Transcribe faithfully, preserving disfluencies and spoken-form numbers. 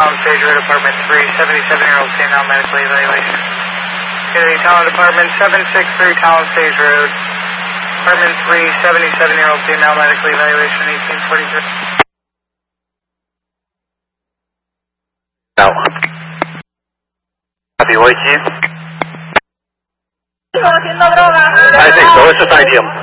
Talent Stage Road, Apartment three, seventy-seven-year-old female, medical evaluation. Kennedy Talent, Apartment seven six three, Talent Stage Road. Apartment three, seventy-seven-year-old female, medical evaluation, eighteen forty-three. No. Happy Voice. Haciendo droga. Ah, sí, todo eso está bien.